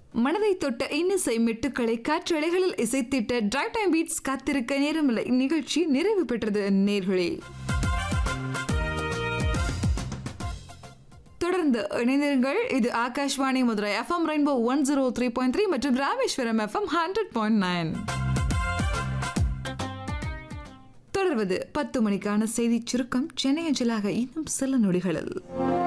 மனதை தொட்ட இன்னிசை மெட்டுக்களை காற்றலைகளில் இசைத்திட்ட டிரைவ் டைம் பீட்ஸ் காத்திருக்க நேரமில்லை நிகழ்ச்சி நிறைவு பெற்றது நேர்களே. தொடர்ந்து இணைந்திருங்கள். இது ஆகாஷ்வாணி மதுரை FM ரெயின்போ 103.3 மற்றும் ராமேஸ்வரம் FM 100.9. தொடர்வது 10 மணிக்கான செய்தி சுருக்கம் சென்னை அஞ்சலாக இன்னும் சில நொடிகளில்.